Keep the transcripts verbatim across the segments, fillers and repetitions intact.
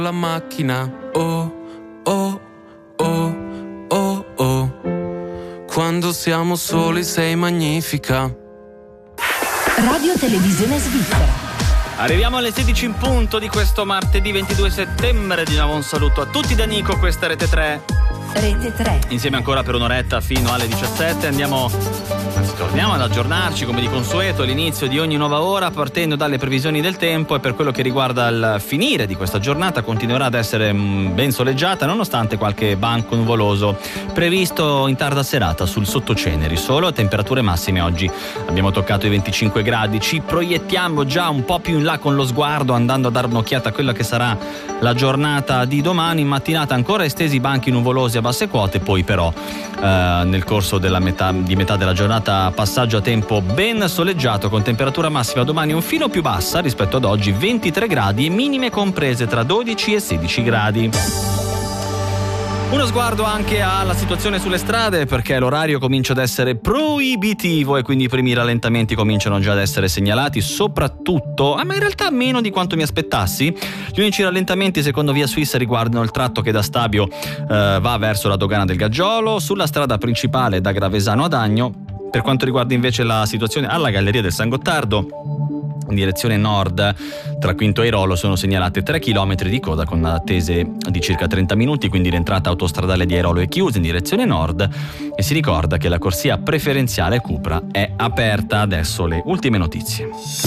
la macchina, oh, oh, oh, oh, oh. Quando siamo soli sei magnifica. Radio Televisione Svizzera. Arriviamo alle sedici in punto di questo martedì ventidue settembre. Di nuovo un saluto a tutti da Nico, questa è Rete tre. Rete tre. Insieme ancora per un'oretta fino alle diciassette. Andiamo, anzi torniamo ad aggiornarci come di consueto all'inizio di ogni nuova ora, partendo dalle previsioni del tempo, e per quello che riguarda il finire di questa giornata continuerà ad essere ben soleggiata nonostante qualche banco nuvoloso previsto in tarda serata sul sottoceneri. Solo a temperature massime oggi abbiamo toccato i venticinque gradi. Ci proiettiamo già un po' più in là con lo sguardo, andando a dare un'occhiata a quella che sarà la giornata di domani. In mattinata ancora estesi banchi nuvolosi a basse quote, poi però eh, nel corso della metà, di metà della giornata passaggio a tempo ben soleggiato, con temperatura massima domani un filo più bassa rispetto ad oggi, ventitré gradi, e minime comprese tra dodici e sedici gradi. Uno sguardo anche alla situazione sulle strade, perché l'orario comincia ad essere proibitivo e quindi i primi rallentamenti cominciano già ad essere segnalati, soprattutto, ah, ma in realtà meno di quanto mi aspettassi. Gli unici rallentamenti secondo Via Suisse riguardano il tratto che da Stabio eh, va verso la dogana del Gaggiolo, sulla strada principale da Gravesano ad Agno. Per quanto riguarda invece la situazione alla Galleria del San Gottardo, in direzione nord tra Quinto e Airolo sono segnalate tre chilometri di coda con attese di circa trenta minuti, quindi l'entrata autostradale di Airolo è chiusa in direzione nord e si ricorda che la corsia preferenziale Cupra è aperta. Adesso le ultime notizie.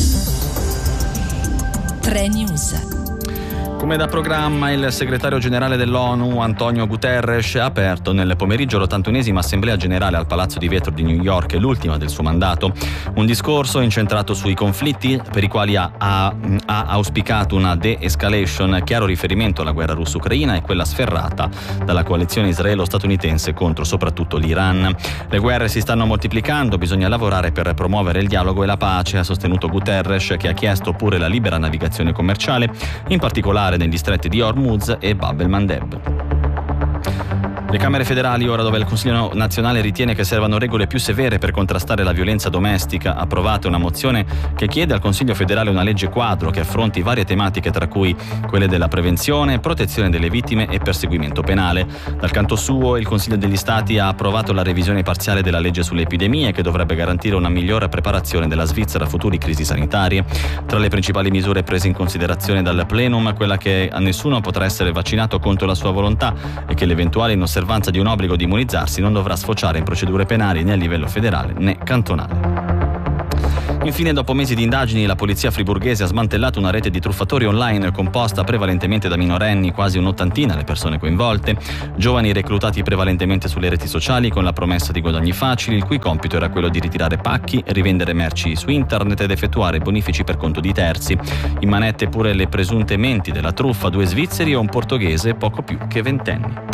tre News. Come da programma, il segretario generale dell'ONU Antonio Guterres ha aperto nel pomeriggio l'ottantunesima assemblea generale al Palazzo di Vetro di New York, l'ultima del suo mandato. Un discorso incentrato sui conflitti per i quali ha, ha, ha auspicato una de-escalation, chiaro riferimento alla guerra russo-ucraina e quella sferrata dalla coalizione israelo-statunitense contro soprattutto l'Iran. Le guerre si stanno moltiplicando, bisogna lavorare per promuovere il dialogo e la pace, ha sostenuto Guterres, che ha chiesto pure la libera navigazione commerciale, in particolare negli stretti di Hormuz e Bab el-Mandeb. Le Camere federali, ora dove il Consiglio nazionale ritiene che servano regole più severe per contrastare la violenza domestica, ha approvato una mozione che chiede al Consiglio federale una legge quadro che affronti varie tematiche, tra cui quelle della prevenzione, protezione delle vittime e perseguimento penale. Dal canto suo, il Consiglio degli Stati ha approvato la revisione parziale della legge sulle epidemie, che dovrebbe garantire una migliore preparazione della Svizzera a futuri crisi sanitarie. Tra le principali misure prese in considerazione dal plenum, quella che a nessuno potrà essere vaccinato contro la sua volontà e che l'eventuale inosservanza di un obbligo di immunizzarsi non dovrà sfociare in procedure penali né a livello federale né cantonale. Infine, dopo mesi di indagini, la polizia friburghese ha smantellato una rete di truffatori online composta prevalentemente da minorenni, quasi un'ottantina le persone coinvolte, giovani reclutati prevalentemente sulle reti sociali con la promessa di guadagni facili, il cui compito era quello di ritirare pacchi, rivendere merci su internet ed effettuare bonifici per conto di terzi. In manette pure le presunte menti della truffa, due svizzeri e un portoghese poco più che ventenni.